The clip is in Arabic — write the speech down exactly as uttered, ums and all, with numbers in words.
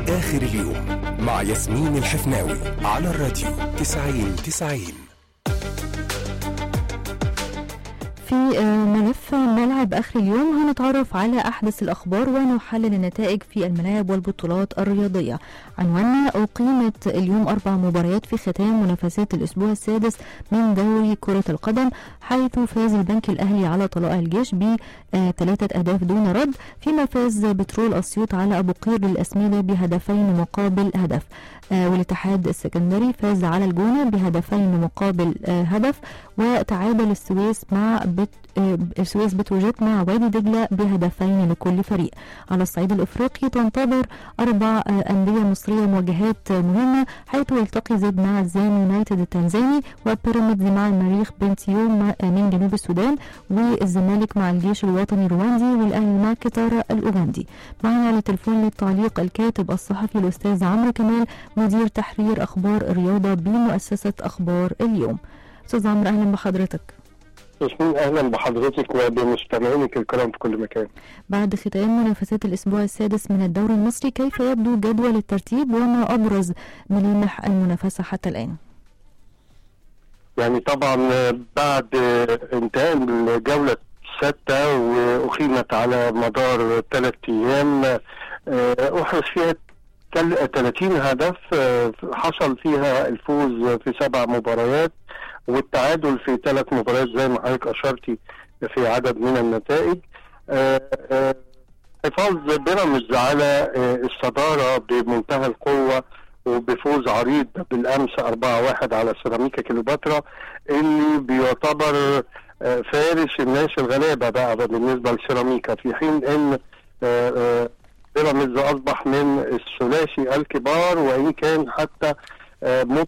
آخر اليوم مع ياسمين الحفناوي على الراديو تسعين تسعين. في ملف ملعب آخر اليوم هنتعرف على أحدث الأخبار ونحلل النتائج في الملاعب والبطولات الرياضية. عنواننا: أقيمت اليوم أربع مباريات في ختام منافسات الأسبوع السادس من دوري كرة القدم، حيث فاز البنك الأهلي على طلائع الجيش بثلاثة أهداف دون رد، فيما فاز بترول أسيوط على أبو قير للأسمدة بهدفين مقابل هدف، والاتحاد السكندري فاز على الجونة بهدفين مقابل هدف، وتعادل السويس مع بت... السويس بتروجيت مع وادي دجلة بهدفين لكل فريق. على الصعيد الافريقي تنتظر اربع انديه مصريه مواجهات مهمه، حيث يلتقي زد مع الزام يونايتد التنزاني، وبيراميدز مع المريخ بنتيوم من جنوب السودان، والزمالك مع الجيش الوطني الرواندي، والاهلي مع كتارا الاوغندي. معنا على التليفون للتعليق الكاتب الصحفي الاستاذ عمرو كمال، مدير تحرير اخبار الرياضه بمؤسسه اخبار اليوم. استاذ عمرو، اهلا بحضرتك. ياسمين، اهلا بحضرتك وبمستمعينك الكرام في كل مكان. بعد ختام منافسات الاسبوع السادس من الدوري المصري، كيف يبدو جدول الترتيب وما ابرز ملامح المنافسه حتى الان؟ يعني طبعا بعد انتهاء الجوله السادسه واقيمت على مدار ثلاث ايام، احرز فيها ثلاثين هدف، حصل فيها الفوز في سبع مباريات والتعادل في ثلاث مباريات زي ما حضرتك اشرتي في عدد من النتائج. حفاظ بيراميدز على الصداره بمنتهى القوه وبفوز عريض بالامس أربعة واحد على سيراميكا كليوباترا، اللي بيعتبر فارس الناس الغلابه بقى بالنسبه لسيراميكا، في حين ان بيراميدز اصبح من الثلاثي الكبار، وان كان حتى